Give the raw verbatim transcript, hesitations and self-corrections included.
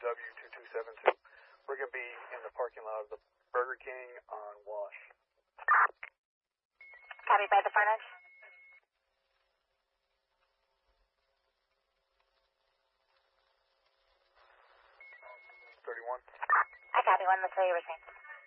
W two two seven two. We're going to be in the parking lot of the Burger King on Wash. Copy by the frontage. thirty-one. I copy one, that's all you received.